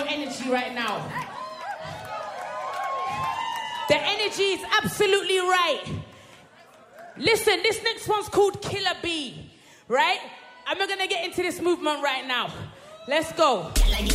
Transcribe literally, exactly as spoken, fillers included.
your energy right now. The energy is absolutely right. Listen, this next one's called Killer Bee, right? I'm not gonna get into this movement right now. Let's go.